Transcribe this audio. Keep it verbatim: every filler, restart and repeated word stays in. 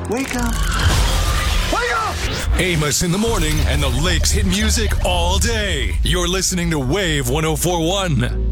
Wake up. Wake up! Amos in the morning and the Lakes hit music all day. You're listening to Wave one oh four one.